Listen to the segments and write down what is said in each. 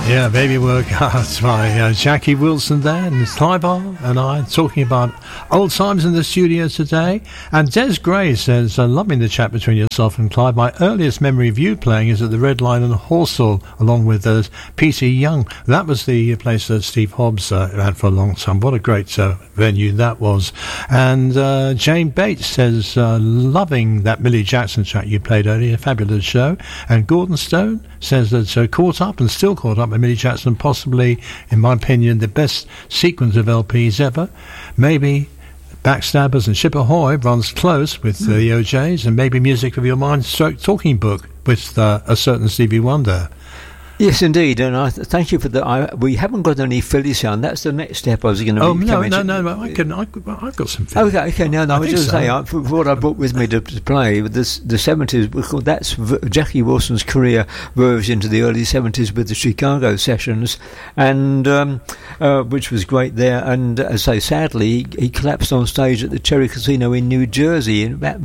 Yeah, Baby Workouts by Jackie Wilson there, and Clive and I talking about old times in the studio today. And Des Gray says, loving the chat between yourself and Clive. My earliest memory of you playing is at the Red Lion and Horsell, along with Peter Young. That was the place that Steve Hobbs had for a long time. What a great venue that was. And Jane Bates says, loving that Millie Jackson track you played earlier, fabulous show. And Gordon Stone says that caught up and still caught up with Millie Jackson, possibly, in my opinion, the best sequence of LPs ever. Maybe Backstabbers and Ship Ahoy runs close with the OJs, and maybe Music of Your Mind stroke Talking Book with a certain Stevie Wonder. Yes, indeed, and I thank you for that. We haven't got any Philly sound. That's the next step I was going to. Oh no! I've got some. Philly. Okay. No, I was just saying. For what I brought with me to play with the 70s. That's Jackie Wilson's career verged into the early 70s with the Chicago sessions, and which was great there. And as I say, sadly, he collapsed on stage at the Cherry Casino in New Jersey in about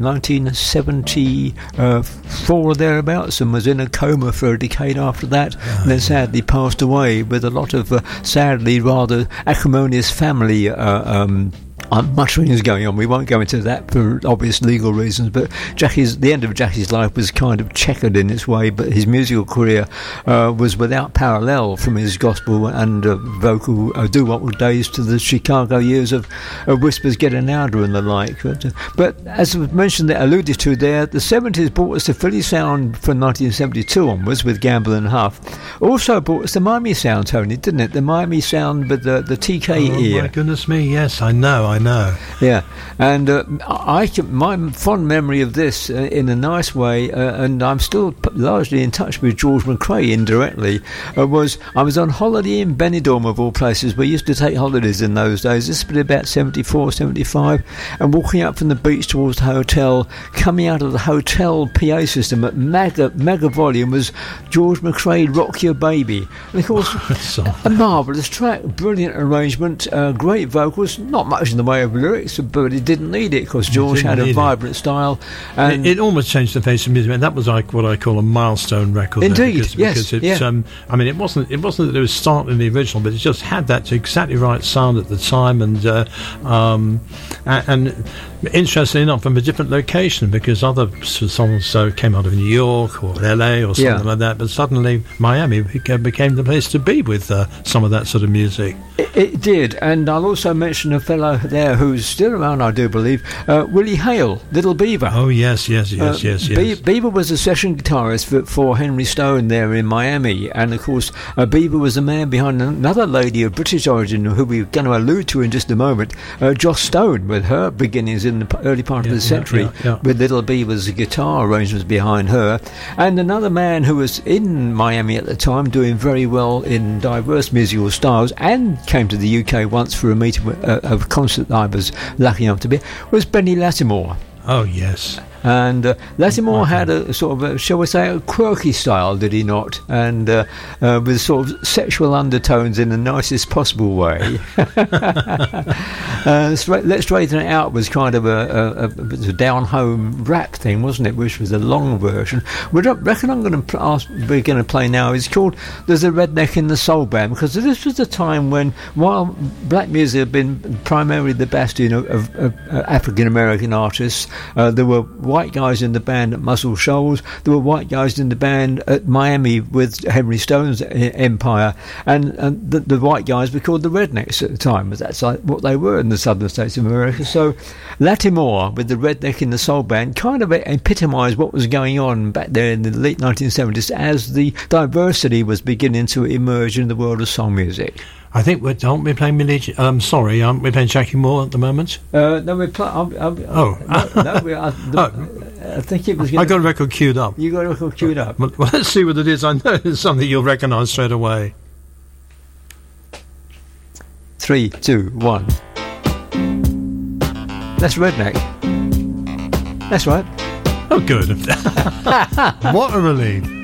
1974 or thereabouts, and was in a coma for a decade after that. And then sadly passed away with a lot of sadly rather acrimonious family mutterings going on. We won't go into that for obvious legal reasons, but the end of Jackie's life was kind of checkered in its way, but his musical career was without parallel, from his gospel and vocal doo-wop days to the Chicago years of Whispers Getting Louder and the like. But as I mentioned, alluded to there, the 70s brought us the Philly sound from 1972 onwards with Gamble and Huff. Also brought us the Miami sound, Tony, didn't it? The Miami sound with the TK ear. Oh my goodness me, yes, I know. Yeah, and my fond memory of this in a nice way, and I'm still largely in touch with George McRae indirectly, was I was on holiday in Benidorm, of all places. We used to take holidays in those days. This was about 74, 75, and walking up from the beach towards the hotel, coming out of the hotel PA system at mega volume was George McRae, Rock Your Baby. And of course, a marvellous track, brilliant arrangement, great vocals, not much in the way of lyrics, but it didn't need it because George had a vibrant style, and it almost changed the face of music. And that was like what I call a milestone record. Indeed, because it's, I mean, it wasn't that it was startling the original, but it just had that exactly right sound at the time, and interestingly enough, from a different location, because other songs came out of New York or LA or something like that, but suddenly Miami became the place to be with some of that sort of music. It did, and I'll also mention a fellow there who's still around, I do believe, Willie Hale, Little Beaver. Oh yes. Beaver was a session guitarist for Henry Stone there in Miami, and of course Beaver was the man behind another lady of British origin who we're going to allude to in just a moment, Joss Stone, with her beginnings in the early part of the century, with Little Beaver's guitar arrangements behind her, and another man who was in Miami at the time doing very well in diverse musical styles, and came to the UK once for a meeting of concert I was lucky enough to be, was Benny Latimore. Oh yes. And Latimore had a sort of, shall we say, a quirky style, did he not? And with sort of sexual undertones in the nicest possible way. Let's Straighten It Out was kind of a down-home rap thing, wasn't it? Which was a long version. We reckon we're going to play now is called There's a Redneck in the Soul Band, because this was a time when, while black music had been primarily the bastion of African-American artists, there were white guys in the band at Muscle Shoals, there were white guys in the band at Miami with Henry Stone's empire, and the white guys were called the Rednecks at the time, but that's like what they were in the southern states of America. So Latimore with the Redneck in the Soul Band kind of epitomised what was going on back there in the late 1970s as the diversity was beginning to emerge in the world of song music. I think aren't we playing Millie? Aren't we playing Jackie Moore at the moment? No, we're playing. I think it was. I got a record queued up. You got a record queued up. Well, let's see what it is. I know it's something you'll recognise straight away. 3, 2, 1. That's Redneck. That's right. Oh, good. What a relief.